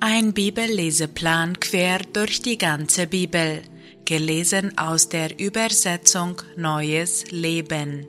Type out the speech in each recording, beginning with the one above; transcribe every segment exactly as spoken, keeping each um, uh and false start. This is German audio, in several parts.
Ein Bibelleseplan quer durch die ganze Bibel, gelesen aus der Übersetzung Neues Leben.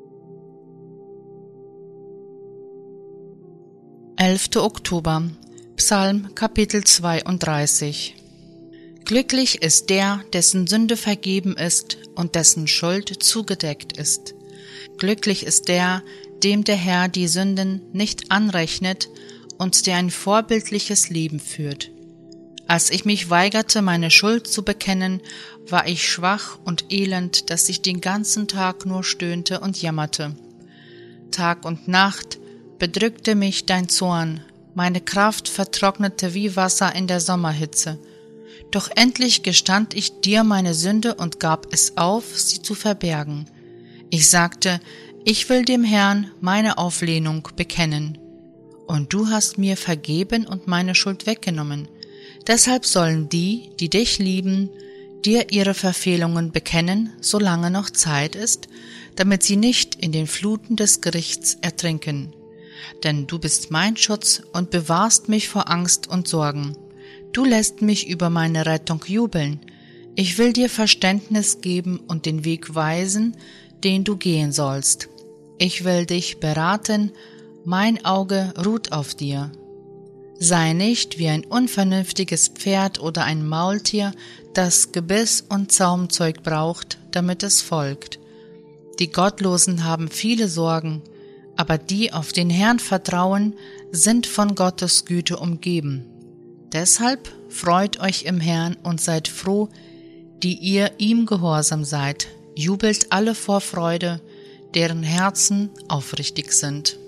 elfter Oktober, Psalm Kapitel zweiunddreißig. Glücklich ist der, dessen Sünde vergeben ist und dessen Schuld zugedeckt ist. Glücklich ist der, dem der Herr die Sünden nicht anrechnet und der ein vorbildliches Leben führt. Als ich mich weigerte, meine Schuld zu bekennen, war ich schwach und elend, dass ich den ganzen Tag nur stöhnte und jammerte. Tag und Nacht bedrückte mich dein Zorn, meine Kraft vertrocknete wie Wasser in der Sommerhitze. Doch endlich gestand ich dir meine Sünde und gab es auf, sie zu verbergen. Ich sagte, ich will dem Herrn meine Auflehnung bekennen. Und du hast mir vergeben und meine Schuld weggenommen. Deshalb sollen die, die dich lieben, dir ihre Verfehlungen bekennen, solange noch Zeit ist, damit sie nicht in den Fluten des Gerichts ertrinken. Denn du bist mein Schutz und bewahrst mich vor Angst und Sorgen. Du lässt mich über meine Rettung jubeln. Ich will dir Verständnis geben und den Weg weisen, den du gehen sollst. Ich will dich beraten, mein Auge ruht auf dir. Sei nicht wie ein unvernünftiges Pferd oder ein Maultier, das Gebiss und Zaumzeug braucht, damit es folgt. Die Gottlosen haben viele Sorgen, aber die auf den Herrn vertrauen, sind von Gottes Güte umgeben. Deshalb freut euch im Herrn und seid froh, die ihr ihm gehorsam seid. Jubelt alle vor Freude, deren Herzen aufrichtig sind.